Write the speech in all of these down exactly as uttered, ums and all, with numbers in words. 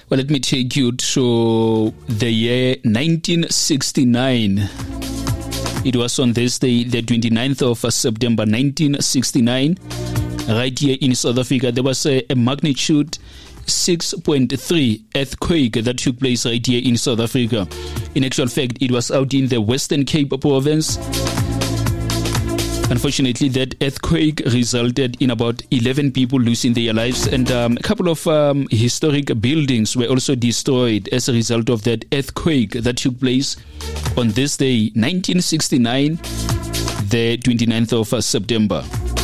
Well, let me take you to the year nineteen sixty-nine. It was on this day, the twenty-ninth of September nineteen sixty-nine, right here in South Africa. There was a, a magnitude six point three earthquake that took place right here in South Africa. In actual fact, it was out in the Western Cape province. Unfortunately, that earthquake resulted in about eleven people losing their lives, and um, a couple of um, historic buildings were also destroyed as a result of that earthquake that took place on this day, nineteen sixty-nine, the twenty-ninth of September.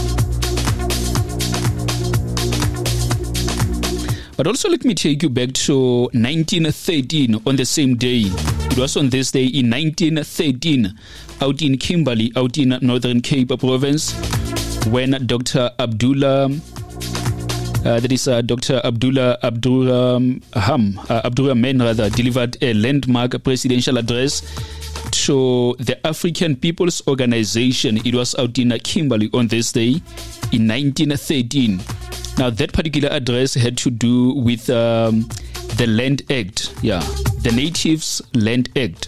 But also let me take you back to nineteen thirteen on the same day. It was on this day in nineteen thirteen, out in Kimberley, out in Northern Cape province, when Doctor Abdullah, uh, that is uh, Doctor Abdullah Abdurrahman, uh, Abdurrahman rather, delivered a landmark presidential address to the African People's Organization. It was out in Kimberley on this day in nineteen thirteen. Now, that particular address had to do with um, the Land Act. Yeah, the Natives Land Act.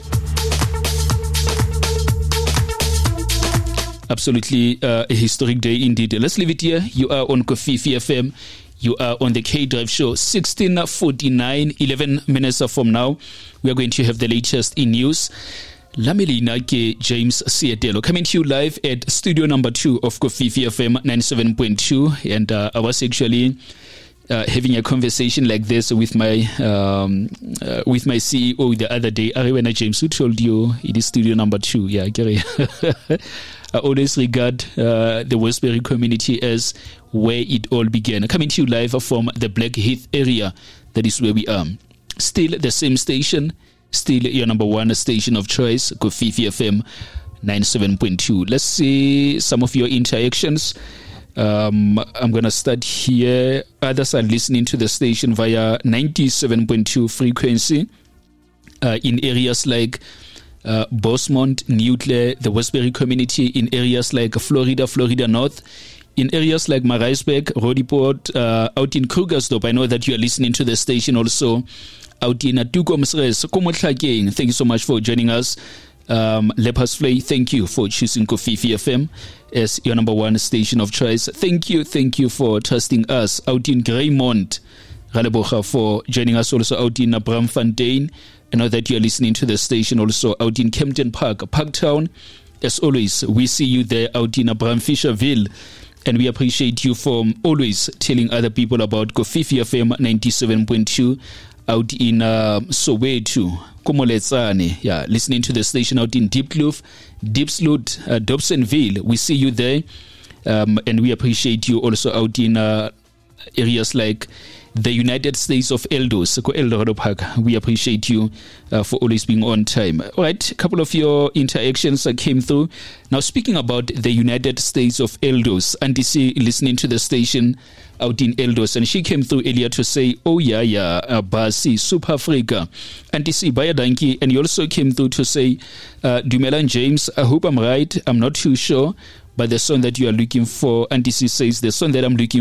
Absolutely uh, a historic day indeed. Let's leave it here. You are on Kofifi F M. You are on the K-Drive Show. sixteen forty-nine, eleven minutes from now, we are going to have the latest in news. Lamelina ke James Sietelo coming to you live at studio number two of Kofifi F M ninety-seven point two, and uh, I was actually uh, having a conversation like this with my um, uh, with my C E O the other day. Ariwena James, who told you it is studio number two? Yeah, I always regard uh, the Westbury community as where it all began. Coming to you live from the Blackheath area. That is where we are. Still the same station. Still your number one station of choice, Kofifi F M ninety-seven point two. Let's see some of your interactions. Um, I'm going to start here. Others are listening to the station via ninety-seven point two frequency uh, in areas like uh, Bosmont, Newclear, the Westbury community, in areas like Florida, Florida North, in areas like Maritzburg, Roodepoort, uh, out in Krugersdorp. I know that you are listening to the station also out in Tukomsres, Komotlakeng. Thank you so much for joining us. Um, Lepers Flay, thank you for choosing Kofifi F M as your number one station of choice. Thank you, thank you for trusting us out in Greymont. Ralebocha for joining us also out in Bramfontein. I know that you are listening to the station also out in Kempton Park, Parktown. As always, we see you there out in Bramfisherville. And we appreciate you for always telling other people about Kofifi F M ninety-seven point two. Out in uh, Soweto, Komoletsane, yeah, listening to the station out in Diepkloof, Diepsloot, uh, Dobsonville. We see you there, um, and we appreciate you also out in uh, areas like the United States of Eldos, Eldorado Park. We appreciate you uh, for always being on time. All right, a couple of your interactions uh, came through. Now, speaking about the United States of Eldos, Auntie C listening to the station out in Eldos, and she came through earlier to say, oh yeah, yeah, uh, Basi, Super Africa. Auntie C, Baya Danki, and you also came through to say, uh, Dumelan James, I hope I'm right, I'm not too sure, but the song that you are looking for, Auntie C says, the song that I'm looking